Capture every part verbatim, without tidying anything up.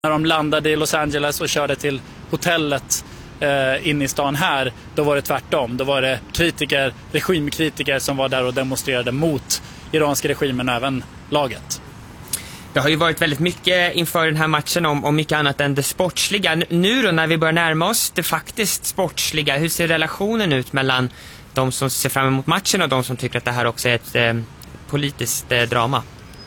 När de landade i Los Angeles och körde till hotellet eh, inne i stan här, då var det tvärtom. Då var det kritiker, regimkritiker som var där och demonstrerade mot iranska regimen och även laget. Det har ju varit väldigt mycket inför den här matchen om, om mycket annat än det sportsliga. Nu då när vi börjar närma oss det faktiskt sportsliga, hur ser relationen ut mellan de som ser fram emot matchen och de som tycker att det här också är ett eh, politiskt eh, drama?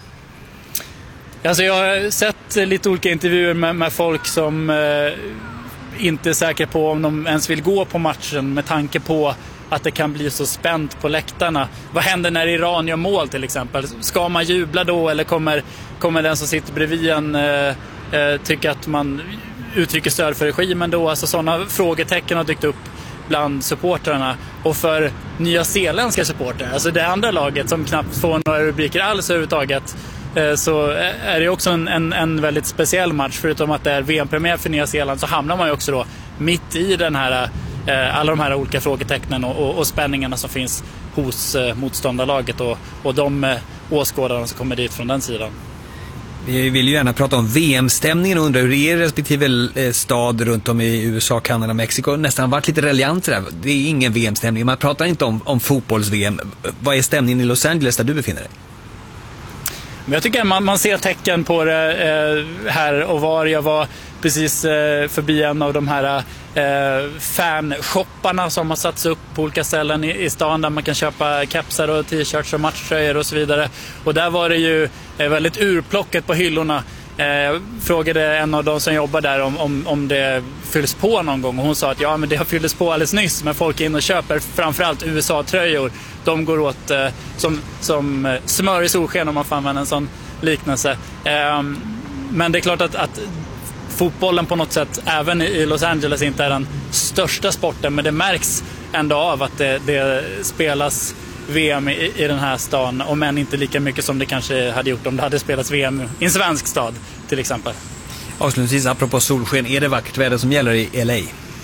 Alltså jag har sett lite olika intervjuer med, med folk som eh, inte är säkra på om de ens vill gå på matchen med tanke på att det kan bli så spänt på läktarna. Vad händer när Iran gör mål till exempel? Ska man jubla då eller kommer, kommer den som sitter bredvid en eh, eh, tycka att man uttrycker stöd för regimen då? Alltså sådana frågetecken har dykt upp bland supportrarna. Och för nya zeeländska supportrar, alltså det andra laget som knappt får några rubriker alls överhuvudtaget, så är det också en, en, en väldigt speciell match. Förutom att det är V M-premiär för Nya Zeeland så hamnar man ju också då mitt i den här, eh, alla de här olika frågetecknen och, och, och spänningarna som finns hos eh, motståndarlaget och, och de eh, åskådarna som kommer dit från den sidan. Vi vill ju gärna prata om V M-stämningen och undrar hur er respektive stad runt om i U S A, Kanada och Mexiko nästan varit lite reliant där. Det är ingen V M-stämning, man pratar inte om, om fotbolls-V M. Vad är stämningen i Los Angeles där du befinner dig? Men jag tycker man, man ser tecken på det eh, här och var. Jag var precis eh, förbi en av de här eh, fanshopparna som har satts upp på olika ställen i, i stan där man kan köpa kepsar och t-shirts och matchtröjor och så vidare. Och där var det ju eh, väldigt urplocket på hyllorna. Jag frågade en av de som jobbar där om, om, om det fylls på någon gång och hon sa att ja, men det har fyllts på alldeles nyss, men folk är in och köper framförallt U S A-tröjor. De går åt eh, som, som smör i solsken om man får använda en sån liknelse. Eh, men det är klart att, att fotbollen på något sätt även i Los Angeles inte är den största sporten, men det märks ändå av att det, det spelas V M i, i den här stan, om än inte lika mycket som det kanske hade gjort om det hade spelats V M i en svensk stad till exempel. Avslutningsvis, apropå solsken, är det vackert väder som gäller i L A?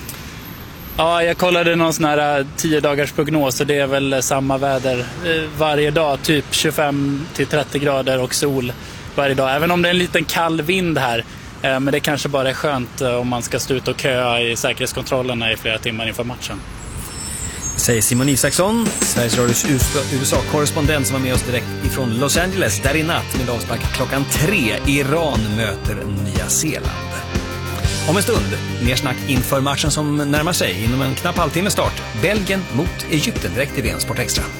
Ja, jag kollade någon sån här tio dagars prognos och det är väl samma väder varje dag, typ tjugofem till trettio grader och sol varje dag, även om det är en liten kall vind här. Men det kanske bara är skönt om man ska stå ut och köa i säkerhetskontrollerna i flera timmar inför matchen. Säger Simon Isaksson, Sveriges Radios U S A-korrespondent som var med oss direkt ifrån Los Angeles, där i natt med avspark klockan tre. Iran möter Nya Zeeland. Om en stund, mer snack inför matchen som närmar sig inom en knapp halvtimme start. Belgien mot Egypten direkt i V M Sport Extra.